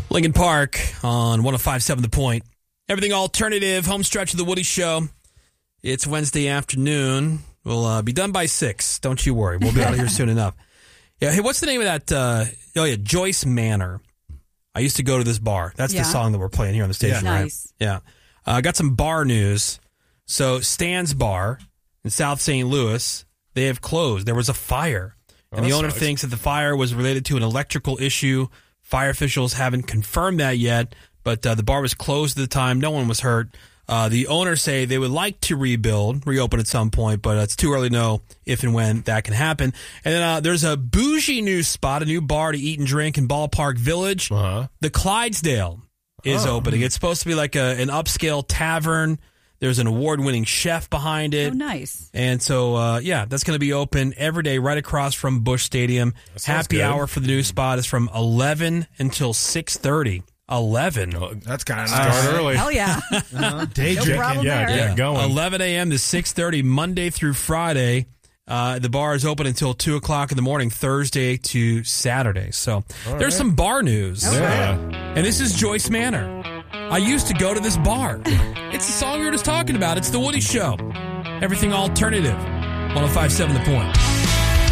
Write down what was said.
Lincoln Park on 105.7 The Point. Everything alternative, home stretch of the Woody Show. It's Wednesday afternoon. We'll be done by 6. Don't you worry. We'll be out of here soon enough. Yeah. Hey, what's the name of that? Joyce Manor. I used to go to this bar. That's the song that we're playing here on the station, right? Nice. Yeah. Got some bar news. So Stan's Bar in South St. Louis, they have closed. There was a fire. And the owner thinks that the fire was related to an electrical issue. Fire officials haven't confirmed that yet, but the bar was closed at the time. No one was hurt. The owners say they would like to reopen at some point, but it's too early to know if and when that can happen. And then there's a bougie new spot, a new bar to eat and drink in Ballpark Village. The Clydesdale is opening. It's supposed to be like an upscale tavern. There's an award-winning chef behind it. Oh, nice. And so, that's going to be open every day right across from Busch Stadium. Happy hour for the new spot is from 11 until 6:30. 11. Oh, that's kind of nice. Start early. Hell yeah. Day No drinking. problem there. Get it going. 11 a.m. to 6:30, Monday through Friday. The bar is open until 2 o'clock in the morning, Thursday to Saturday. So there's some bar news. Yeah. And this is Joyce Manor. I used to go to this bar. It's the song we were just talking about. It's The Woody Show. Everything alternative. 105.7 The Point.